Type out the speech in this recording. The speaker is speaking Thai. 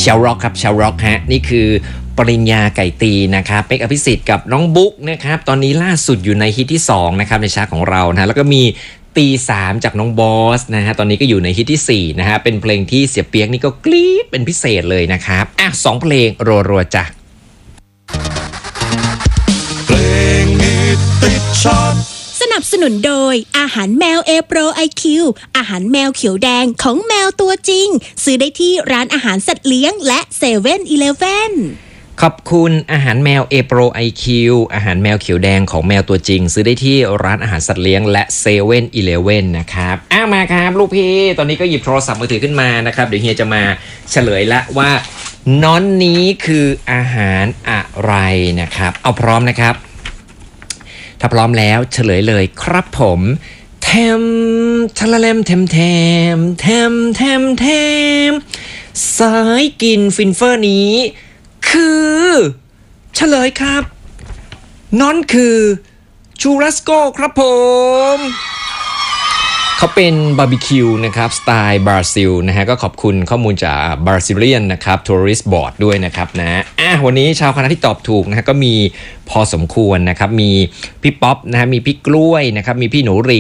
ชาวร็อกครับชาวร็อกฮะนี่คือปริญญาไก่ตีนะครับเป๊กอภิสิทธิ์กับน้องบุ๊กนะครับตอนนี้ล่าสุดอยู่ในฮิตที่2นะครับในชาร์ตของเรานะแล้วก็มีตี3จากน้องบอสนะฮะตอนนี้ก็อยู่ในฮิตที่4นะฮะเป็นเพลงที่เสียเปียกนี่ก็กรี๊ดเป็นพิเศษเลยนะครับ2เพลงรัวๆจ้ะเพลงฮิตติดชาร์ตสนับสนุนโดยอาหารแมว A Pro IQ อาหารแมวเขียวแดงของแมวตัวจริงซื้อได้ที่ร้านอาหารสัตว์เลี้ยงและ7-Eleven ขอบคุณอาหารแมว A Pro IQ อาหารแมวเขียวแดงของแมวตัวจริงซื้อได้ที่ร้านอาหารสัตว์เลี้ยงและ7-Eleven นะครับมาครับลูกพี่ตอนนี้ก็หยิบโทรศัพท์มือถือขึ้นมานะครับเดี๋ยวเฮียจะมาเฉลยละว่าน้อนนี้คืออาหารอะไรนะครับเอาพร้อมนะครับถ้าพร้อมแล้วเฉลยเลยครับผมแทมทะละเลมแทมแทมแทมแทมแทมสายกินฟินเฟอร์นี้คือเฉลยครับน้อนคือชูรัสโกครับผมเขาเป็นบาร์บีคิวนะครับสไตล์บราซิลนะฮะก็ขอบคุณข้อมูลจากบราซิเลียนนะครับทัวริสต์บอร์ดด้วยนะครับนะวันนี้ชาวคณะที่ตอบถูกนะฮะก็มีพอสมควรนะครับมีพี่ป๊อปนะฮะมีพี่กล้วยนะครับมีพี่หนูริง